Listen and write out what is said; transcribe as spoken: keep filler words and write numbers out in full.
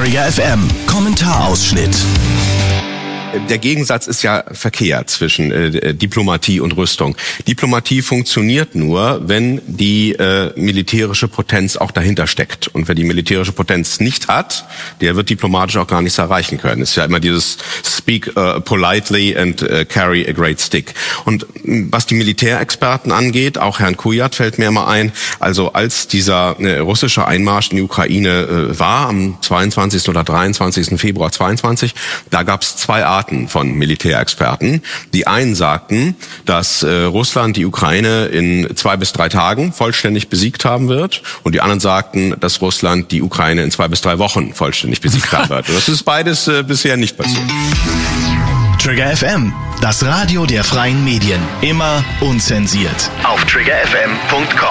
Trigger F M Kommentarausschnitt. Der Gegensatz ist ja verkehrt zwischen äh, Diplomatie und Rüstung. Diplomatie funktioniert nur, wenn die äh, militärische Potenz auch dahinter steckt. Und wer die militärische Potenz nicht hat, der wird diplomatisch auch gar nichts erreichen können. Es ist ja immer dieses Speak uh, politely and uh, carry a great stick. Und was die Militärexperten angeht, auch Herrn Kujat fällt mir immer ein, also als dieser äh, russische Einmarsch in die Ukraine äh, war, am zweiundzwanzigsten oder dreiundzwanzigsten Februar zweiundzwanzig, da gab es zwei Arten von Militärexperten. Die einen sagten, dass äh, Russland die Ukraine in zwei bis drei Tagen vollständig besiegt haben wird. Und die anderen sagten, dass Russland die Ukraine in zwei bis drei Wochen vollständig besiegt haben wird. Und das ist beides äh, bisher nicht passiert. Trigger F M, das Radio der freien Medien. Immer unzensiert. Auf trigger f m punkt com